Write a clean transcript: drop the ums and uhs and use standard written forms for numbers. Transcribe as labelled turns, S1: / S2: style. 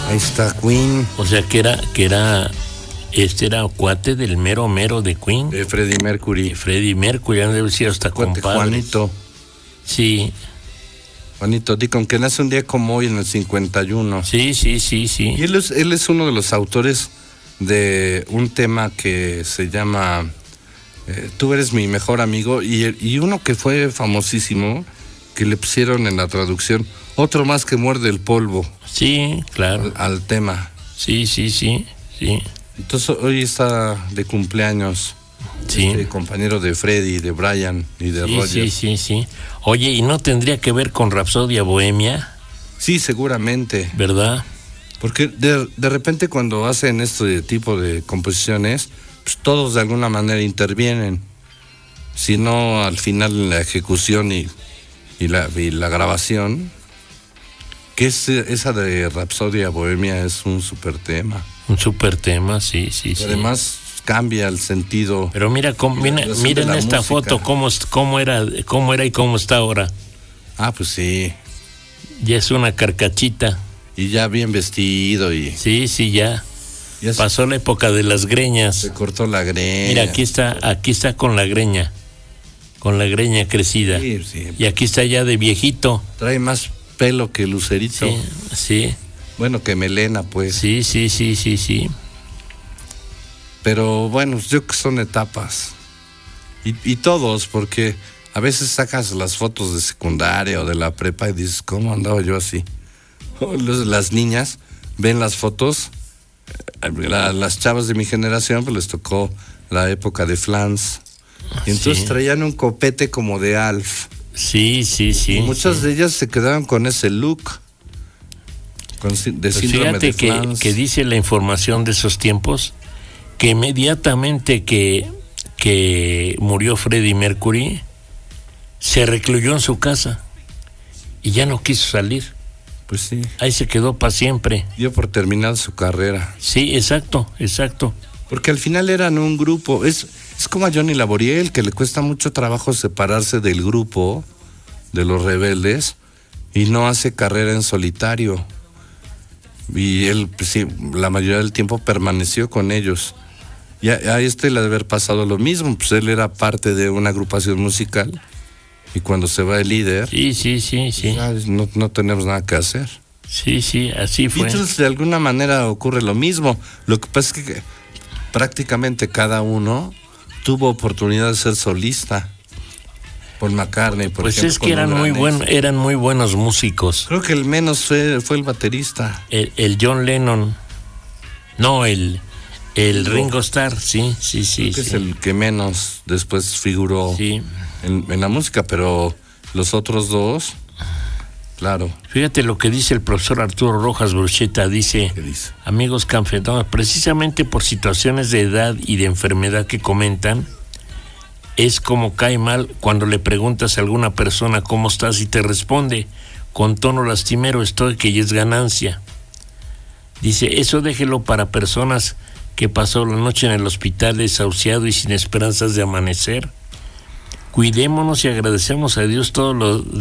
S1: Ahí está Queen.
S2: O sea que era cuate del mero de Queen.
S1: De Freddie Mercury.
S2: Freddie Mercury, ya debe ser hasta
S1: cuate
S2: compadre.
S1: Juanito.
S2: Sí.
S1: Juanito Deacon, que nace un día como hoy en el 51.
S2: Sí.
S1: Y él es uno de los autores de un tema que se llama Tú eres mi mejor amigo, y uno que fue famosísimo, que le pusieron en la traducción, Otro más que muerde el polvo.
S2: Sí, claro.
S1: Al tema.
S2: Sí.
S1: Entonces hoy está de cumpleaños.
S2: Sí.
S1: Compañero de Freddy, de Brian y de Roger.
S2: Sí. Oye, ¿y no tendría que ver con Rapsodia Bohemia?
S1: Sí, seguramente.
S2: ¿Verdad?
S1: Porque de repente cuando hacen este tipo de composiciones, pues todos de alguna manera intervienen. Si no, al final la ejecución y la grabación, que esa de Rapsodia Bohemia es un súper tema.
S2: Un súper tema, sí.
S1: Además cambia el sentido.
S2: Pero mira en esta foto cómo era y cómo está ahora.
S1: Ah, pues sí.
S2: Ya es una carcachita.
S1: Y ya bien vestido y...
S2: Sí, ya pasó la época de las greñas.
S1: Se cortó la greña.
S2: Mira, aquí está con la greña crecida.
S1: Sí.
S2: Y aquí está ya de viejito.
S1: Trae más pelo que Lucerito.
S2: Sí.
S1: Bueno, que melena, pues.
S2: Sí.
S1: Pero bueno, yo creo que son etapas. Y todos, porque a veces sacas las fotos de secundaria o de la prepa y dices, ¿cómo andaba yo así? Las niñas ven las fotos, las chavas de mi generación, pues les tocó la época de Flans. Y entonces traían un copete como de Alf.
S2: Sí.
S1: Y muchas de ellas se quedaban con ese look. De síndrome de Flans.
S2: Que dice la información de esos tiempos que inmediatamente que murió Freddie Mercury, se recluyó en su casa y ya no quiso salir.
S1: Pues sí.
S2: Ahí se quedó para siempre.
S1: Dio por terminar su carrera.
S2: Sí, exacto.
S1: Porque al final eran un grupo. Es como a Johnny Laboriel, que le cuesta mucho trabajo separarse del grupo de los Rebeldes y no hace carrera en solitario. Y él, pues sí, la mayoría del tiempo permaneció con ellos. Y a le ha de haber pasado lo mismo, pues él era parte de una agrupación musical y cuando se va el líder,
S2: sí.
S1: No tenemos nada que hacer.
S2: Sí, así fue.
S1: Y entonces de alguna manera ocurre lo mismo. Lo que pasa es que prácticamente cada uno tuvo oportunidad de ser solista. Paul McCartney, por ejemplo.
S2: Pues es que eran muy buenos músicos.
S1: Creo que el menos fue el baterista.
S2: El John Lennon. No, el Ringo Starr, sí.
S1: Creo que es el que menos después figuró en la música, pero los otros dos, claro.
S2: Fíjate lo que dice el profesor Arturo Rojas Brucheta, dice, amigos cafetón, precisamente por situaciones de edad y de enfermedad que comentan, es como cae mal cuando le preguntas a alguna persona cómo estás y te responde con tono lastimero, estoy que ya es ganancia. Dice, eso déjelo para personas que pasó la noche en el hospital desahuciado y sin esperanzas de amanecer. Cuidémonos y agradecemos a Dios todos los